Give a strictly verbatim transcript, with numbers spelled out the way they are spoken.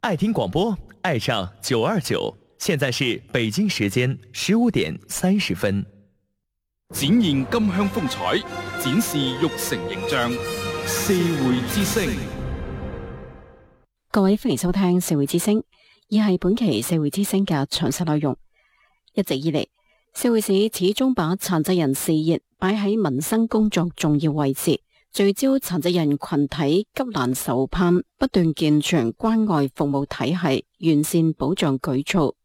爱听广播，爱上九二九。现在是北京时间十五点三十分。 展現金鄉風采，展示玉成形象。社會之聲， 各位歡迎收聽社會之聲，以係本期社會之聲嘅詳細內容。一直以嚟，社會市始終把殘疾人事業擺喺民生工作重要位置，聚焦殘疾人群體急難愁盼，不斷健全關愛服務體系，完善保障舉措，